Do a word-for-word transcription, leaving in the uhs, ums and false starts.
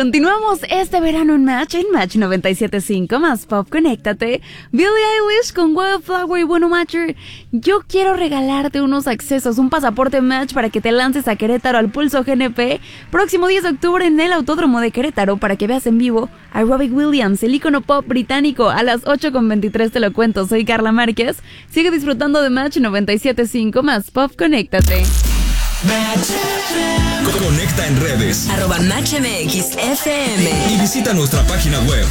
Continuamos este verano en Match, en Match noventa y siete punto cinco, más pop, conéctate. Billie Eilish con Wildflower. Y bueno, Matcher, yo quiero regalarte unos accesos, un pasaporte Match para que te lances a Querétaro al Pulso G N P próximo diez de octubre en el Autódromo de Querétaro para que veas en vivo a Robbie Williams, el ícono pop británico. A las ocho con veintitrés te lo cuento, soy Carla Márquez. Sigue disfrutando de Match noventa y siete punto cinco, más pop, conéctate. Conecta en redes arroba Match M X F M y visita nuestra página web